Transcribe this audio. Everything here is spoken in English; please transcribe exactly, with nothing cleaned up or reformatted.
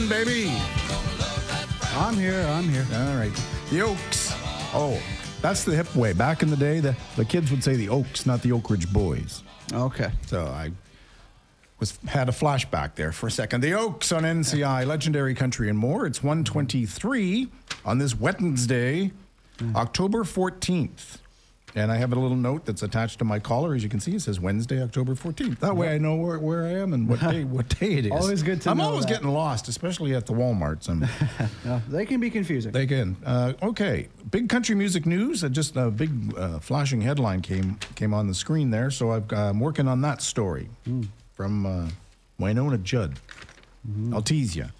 baby. I'm here. I'm here. All right. The Oaks. Oh, that's the hip way. Back in the day, the, the kids would say the Oaks, not the Oak Ridge Boys. Okay. So I was had a flashback there for a second. The Oaks on N C I, Legendary Country and More. It's one twenty-three on this Wednesday, mm. October fourteenth. And I have a little note that's attached to my collar. As you can see, it says Wednesday, October fourteenth. That way I know where, where I am and what day what day it is. Always good to I'm know always that. getting lost, especially at the Walmarts. I'm, no, they can be confusing. They can. Uh, okay. Big country music news. Uh, just a big uh, flashing headline came came on the screen there. So I've, uh, I'm working on that story mm. from uh, Wynonna Judd. Mm-hmm. I'll tease you.